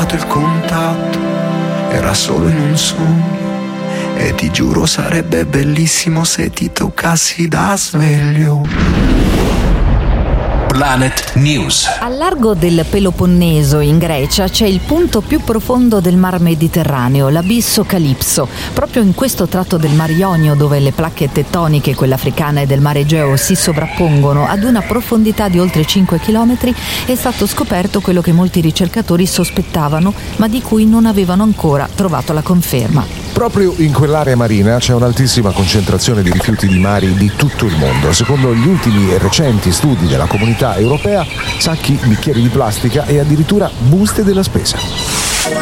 trovato il contatto, era solo in un sogno. E ti giuro sarebbe bellissimo se ti toccassi da sveglio. Planet News. Al largo del Peloponneso, in Grecia, c'è il punto più profondo del mar Mediterraneo, l'abisso Calipso. Proprio in questo tratto del mar Ionio, dove le placche tettoniche, quella africana e del mar Egeo, si sovrappongono ad una profondità di oltre 5 chilometri, è stato scoperto quello che molti ricercatori sospettavano, ma di cui non avevano ancora trovato la conferma. Proprio in quell'area marina c'è un'altissima concentrazione di rifiuti di mari di tutto il mondo. Secondo gli ultimi e recenti studi della Comunità Europea, sacchi, bicchieri di plastica e addirittura buste della spesa.